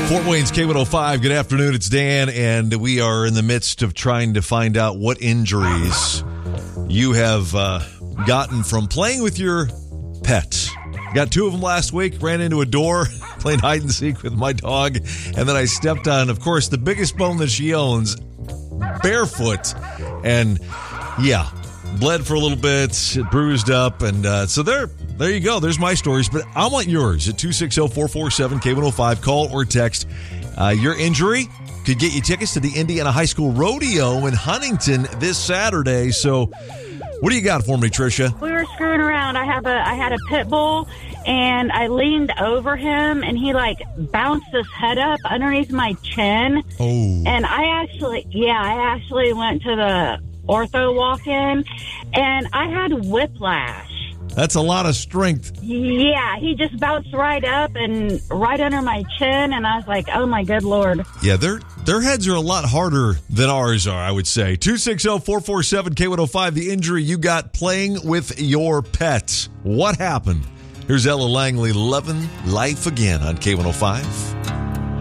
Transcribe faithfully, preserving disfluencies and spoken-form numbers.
Fort Wayne's K one oh five. Good afternoon. It's Dan, and we are in the midst of trying to find out what injuries you have uh, gotten from playing with your pet. Got two of them last week. Ran into a door playing hide and seek with my dog, and then I stepped on, of course, the biggest bone that she owns, barefoot, and yeah, bled for a little bit, bruised up, and uh, so there. There you go. There's my stories, but I want yours at two six zero, four four seven, K one oh five. Call or text. Uh, your injury could get you tickets to the Indiana High School Rodeo in Huntington this Saturday. So what do you got for me, Tricia? We were screwing around. I have a I had a pit bull, and I leaned over him, and he, like, bounced his head up underneath my chin. Oh. And I actually, yeah, I actually went to the ortho walk-in, and I had whiplash. That's a lot of strength. Yeah, he just bounced right up and right under my chin, and I was like, oh, my good Lord. Yeah, their their heads are a lot harder than ours are, I would say. two six zero, four four seven, K one oh five, the injury you got playing with your pet. What happened? Here's Ella Langley, Lovin' Life Again on K one oh five.